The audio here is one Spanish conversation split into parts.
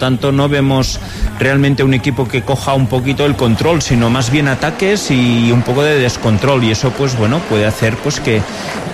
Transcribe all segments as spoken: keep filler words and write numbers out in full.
tanto no vemos realmente un equipo que coja un poquito el control, sino más bien ataques y un poco de descontrol, y eso pues bueno puede hacer pues que,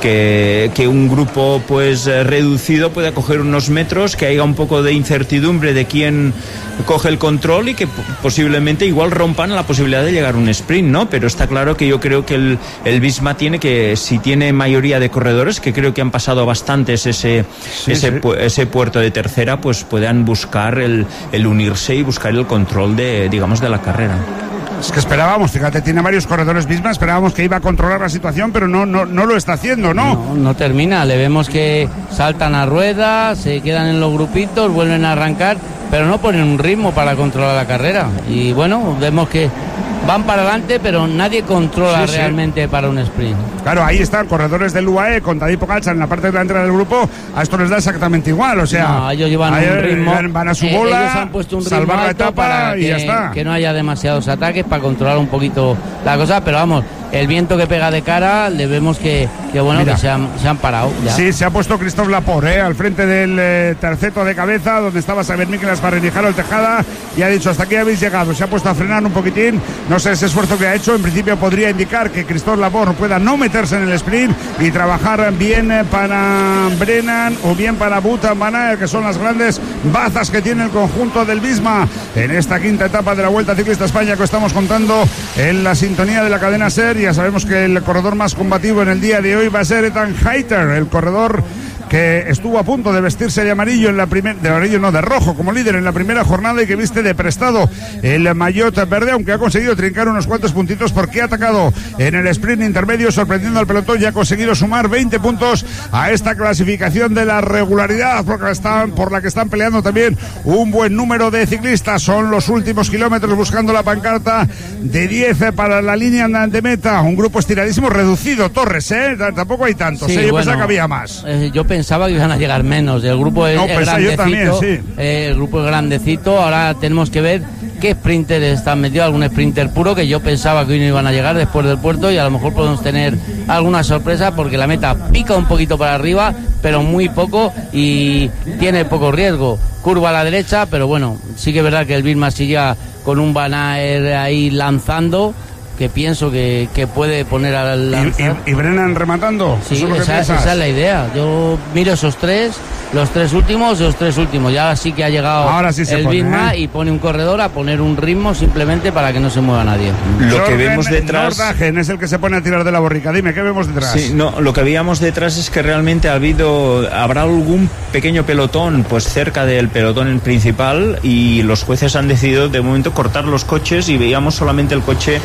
que, que un grupo pues reducido pueda coger unos metros, que haya un poco de incertidumbre de quién coge el control y que posiblemente igual rompan la posibilidad de llegar a un sprint, ¿no? Pero está claro que yo creo que el, el Visma tiene que, si tiene mayoría de corredores, que creo que han pasado bastantes ese, sí, ese, sí. Pu- ese puerto de tercera, pues puedan buscar el El, el unirse y buscar el control de, digamos, de la carrera. Es que esperábamos, fíjate, tiene varios corredores Visma, esperábamos que iba a controlar la situación, pero no, no, no lo está haciendo, ¿no? No, no termina, le vemos que saltan a rueda, se quedan en los grupitos, vuelven a arrancar, pero no ponen un ritmo para controlar la carrera. Y bueno, vemos que van para adelante, pero nadie controla sí, sí. realmente para un sprint. Claro, ahí están corredores del U A E con Tadej Pogačar en la parte delantera del grupo. A esto les da exactamente igual, o sea, no, ellos llevan un ritmo, van a su bola, ellos han puesto un ritmo salvar la alto etapa para que, y ya está. Que no haya demasiados ataques para controlar un poquito la cosa, pero vamos, el viento que pega de cara, le vemos que, que bueno, Mira. que se han, se han parado ya. Sí, se ha puesto Christophe Laporte ¿eh? al frente del eh, terceto de cabeza, donde estaba Xavier Miquelas para Barrenijaro el Tejada, y ha dicho, hasta aquí habéis llegado. Se ha puesto a frenar un poquitín, no sé ese esfuerzo que ha hecho, en principio podría indicar que Christophe Laporte pueda no meterse en el sprint y trabajar bien para Brennan o bien para Wout van Aert, que son las grandes bazas que tiene el conjunto del Visma en esta quinta etapa de la Vuelta Ciclista España que estamos contando en la sintonía de la cadena SER. Ya sabemos que el corredor más combativo en el día de hoy va a ser Ethan Hayter, el corredor que estuvo a punto de vestirse de amarillo en la primera, de amarillo no, de rojo como líder en la primera jornada, y que viste de prestado el maillot verde, aunque ha conseguido trincar unos cuantos puntitos porque ha atacado en el sprint intermedio, sorprendiendo al pelotón, y ha conseguido sumar veinte puntos a esta clasificación de la regularidad, porque están, por la que están peleando también un buen número de ciclistas. Son los últimos kilómetros buscando la pancarta de diez para la línea de meta, un grupo estiradísimo, reducido, Torres, ¿eh? Tampoco hay tantos, sí, ¿eh? Yo bueno, pensaba que había más. Eh, yo pensaba que iban a llegar menos. El grupo es, no, es grandecito. También, sí. eh, el grupo es grandecito. Ahora tenemos que ver qué sprinter están metidos, algún sprinter puro, que yo pensaba que hoy no iban a llegar después del puerto, y a lo mejor podemos tener alguna sorpresa, porque la meta pica un poquito para arriba, pero muy poco, y tiene poco riesgo. Curva a la derecha, pero bueno, sí que es verdad que el Visma sigue con un Van Aert ahí lanzando, que pienso que, que puede poner al lanzar. ¿Y, y, y Brennan rematando? Sí, ¿Eso esa, esa es la idea. Yo miro esos tres, los tres últimos, los tres últimos. Ya sí que ha llegado Ahora sí el Visma, ¿eh? Y pone un corredor a poner un ritmo simplemente para que no se mueva nadie. Lo Jorgen que vemos detrás... Nordhagen es el que se pone a tirar de la borrica. Dime, ¿qué vemos detrás? Sí, no, lo que veíamos detrás es que realmente ha habido, habrá algún pequeño pelotón pues cerca del pelotón principal, y los jueces han decidido de momento cortar los coches, y veíamos solamente el coche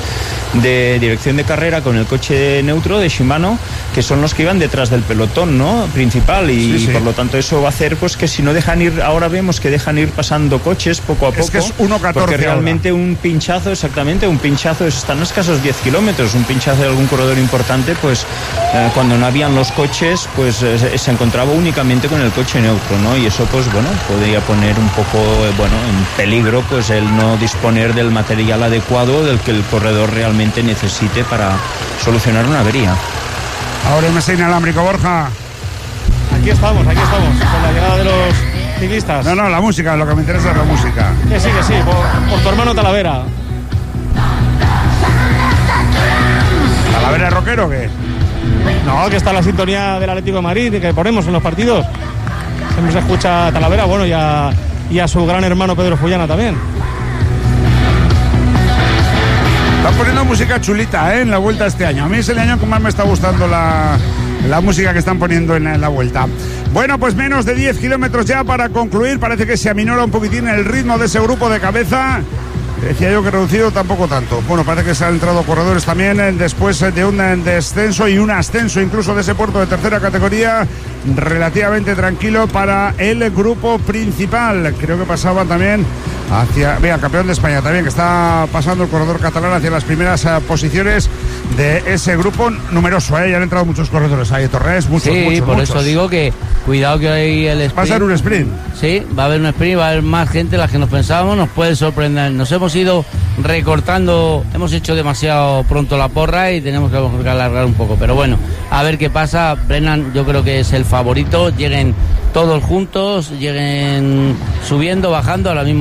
de dirección de carrera con el coche neutro de Shimano, que son los que iban detrás del pelotón, ¿no?, principal, y, sí, sí. por lo tanto eso va a hacer pues que si no dejan ir, ahora vemos que dejan ir pasando coches poco a poco, es que es uno catorce porque realmente ahora. Un pinchazo, exactamente, un pinchazo están a escasos diez kilómetros, un pinchazo de algún corredor importante, pues eh, cuando no habían los coches, pues eh, se encontraba únicamente con el coche neutro, ¿no?, y eso pues bueno, podría poner un poco eh, bueno, en peligro pues el no disponer del material adecuado del que el corredor realmente necesite para solucionar una avería. Ahora M S inalámbrico, Borja. Aquí estamos, aquí estamos, con la llegada de los ciclistas. No, no, la música, lo que me interesa es la música. Que sí, que sí, por, por tu hermano Talavera. ¿Talavera es rockero o qué? No, que está la sintonía del Atlético de Madrid, que ponemos en los partidos. Siempre se escucha a Talavera, bueno, y a, y a su gran hermano Pedro Fullana también. Están poniendo música chulita, ¿eh?, en la Vuelta este año. A mí es el año que más me está gustando la, la música que están poniendo en la, en la Vuelta. Bueno, pues menos de diez kilómetros ya para concluir. Parece que se aminora un poquitín el ritmo de ese grupo de cabeza. Decía yo que reducido, tampoco tanto. Bueno, parece que se han entrado corredores también eh, después de un eh, descenso y un ascenso incluso de ese puerto de tercera categoría, relativamente tranquilo para el grupo principal. Creo que pasaba también hacia, vea, campeón de España también, que está pasando el corredor catalán hacia las primeras uh, posiciones de ese grupo numeroso, ¿eh? Ya han entrado muchos corredores ahí, Torres, muchos, sí, muchos, por muchos. Eso digo que cuidado que hay el sprint. Va a ser un sprint. Sí, va a haber un sprint, va a haber más gente de la que nos pensábamos, nos puede sorprender. Nos hemos ido recortando, hemos hecho demasiado pronto la porra y tenemos que alargar un poco, pero bueno, a ver qué pasa. Brennan yo creo que es el favorito, lleguen todos juntos, lleguen subiendo, bajando, ahora mismo